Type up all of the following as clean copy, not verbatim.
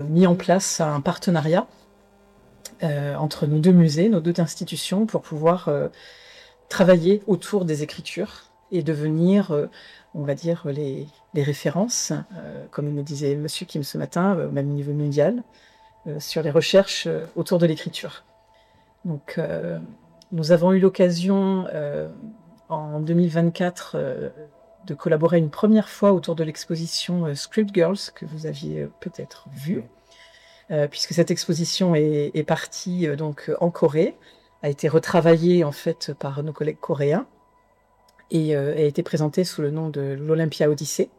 mis en place un partenariat entre nos deux musées, nos deux institutions, pour pouvoir travailler autour des écritures et devenir, on va dire, les références, comme me disait Monsieur Kim ce matin, au même niveau mondial, sur les recherches autour de l'écriture. Donc, nous avons eu l'occasion en 2024 de collaborer une première fois autour de l'exposition Script Girls, que vous aviez peut-être vue, puisque cette exposition est partie donc en Corée, a été retravaillée en fait par nos collègues coréens et a été présentée sous le nom de l'Olympia Odyssey,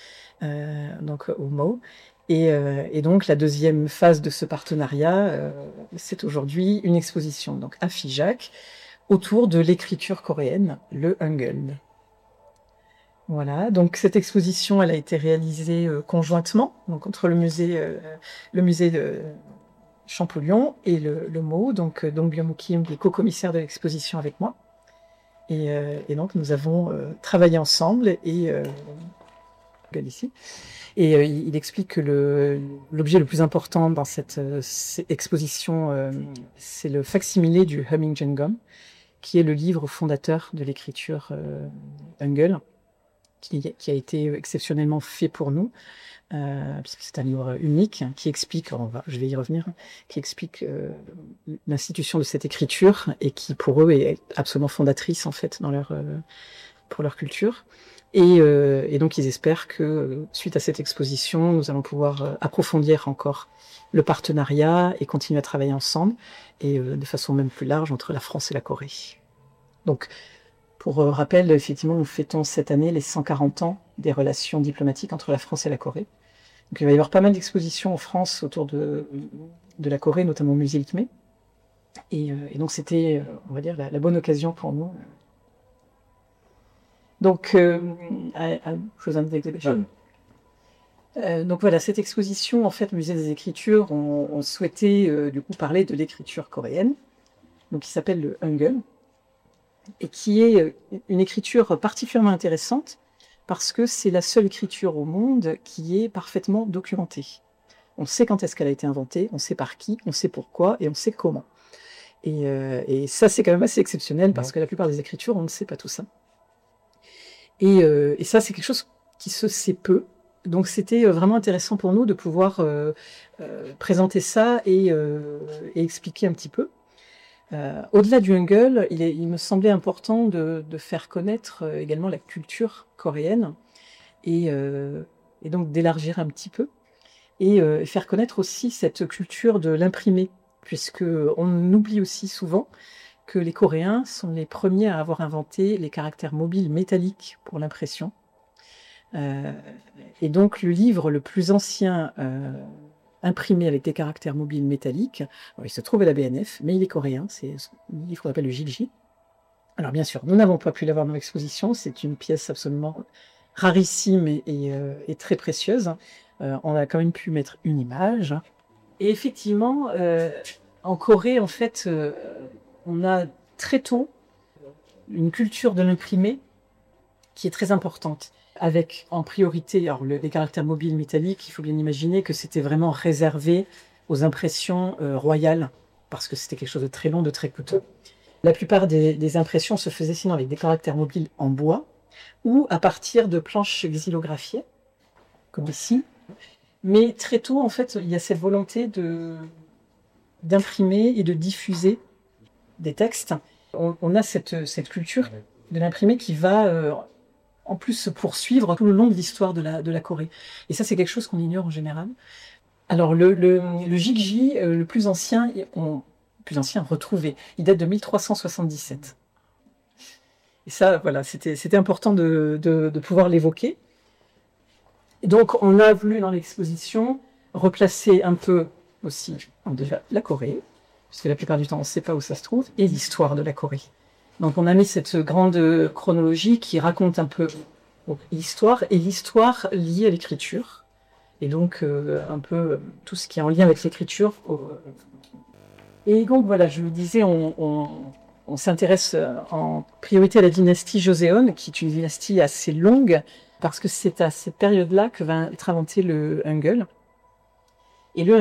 donc au MO. Et donc la deuxième phase de ce partenariat, c'est aujourd'hui une exposition donc à Figeac autour de l'écriture coréenne, le Hangul. Voilà, donc cette exposition, elle a été réalisée conjointement, donc entre le musée de Champollion et le MO, donc Dong Byung-moo Kim, qui est co-commissaire de l'exposition avec moi. Et donc nous avons travaillé ensemble et ici. Et il explique que l'objet le plus important dans cette exposition, c'est le facsimilé du Humming Jeongum, qui est le livre fondateur de l'écriture Hangul, qui a été exceptionnellement fait pour nous, puisque c'est un livre unique qui explique, je vais y revenir, qui explique l'institution de cette écriture et qui pour eux est absolument fondatrice en fait pour leur culture. Et donc ils espèrent que suite à cette exposition, nous allons pouvoir approfondir encore le partenariat et continuer à travailler ensemble, et de façon même plus large entre la France et la Corée. Donc, pour rappel, effectivement, nous fêtons cette année les 140 ans des relations diplomatiques entre la France et la Corée. Donc il va y avoir pas mal d'expositions en France autour de la Corée, notamment au musée Ikmé. Et donc c'était, on va dire, la bonne occasion pour nous. Donc, donc voilà, cette exposition, en fait, Musée des Écritures, on souhaitait du coup parler de l'écriture coréenne, donc qui s'appelle le Hangul, et qui est une écriture particulièrement intéressante parce que c'est la seule écriture au monde qui est parfaitement documentée. On sait quand est-ce qu'elle a été inventée, on sait par qui, on sait pourquoi et on sait comment. Et ça, c'est quand même assez exceptionnel parce que la plupart des écritures, on ne sait pas tout ça. Et ça, c'est quelque chose qui se sait peu. Donc, c'était vraiment intéressant pour nous de pouvoir présenter ça et expliquer un petit peu. Au-delà du Hangul, il me semblait important de faire connaître également la culture coréenne et donc d'élargir un petit peu et faire connaître aussi cette culture de l'imprimé, puisqu'on oublie aussi souvent que les Coréens sont les premiers à avoir inventé les caractères mobiles métalliques pour l'impression. Et donc le livre le plus ancien imprimé avec des caractères mobiles métalliques, il se trouve à la BNF, mais il est coréen, c'est un livre qu'on appelle le Gilji. Alors bien sûr, nous n'avons pas pu l'avoir dans l'exposition, c'est une pièce absolument rarissime et très précieuse. On a quand même pu mettre une image. Et effectivement, en Corée, en fait, on a très tôt une culture de l'imprimé qui est très importante, avec en priorité les caractères mobiles métalliques. Il faut bien imaginer que c'était vraiment réservé aux impressions royales, parce que c'était quelque chose de très long, de très coûteux. La plupart des impressions se faisaient sinon avec des caractères mobiles en bois, ou à partir de planches xylographiées, comme ici. Mais très tôt, en fait, il y a cette volonté d'imprimer et de diffuser des textes. On a cette culture de l'imprimer qui va en plus se poursuivre tout le long de l'histoire de la Corée. Et ça, c'est quelque chose qu'on ignore en général. Alors, le Gilji, le plus ancien retrouvé, il date de 1377. Et ça, voilà, c'était important de pouvoir l'évoquer. Et donc, on a voulu, dans l'exposition, replacer un peu aussi, déjà, la Corée, parce que la plupart du temps, on ne sait pas où ça se trouve, et l'histoire de la Corée. Donc, on a mis cette grande chronologie qui raconte un peu l'histoire, et l'histoire liée à l'écriture. Et donc, un peu tout ce qui est en lien avec l'écriture. Et donc, voilà, je vous disais, on s'intéresse en priorité à la dynastie Joseon, qui est une dynastie assez longue, parce que c'est à cette période-là que va être inventé le Hangul. Et le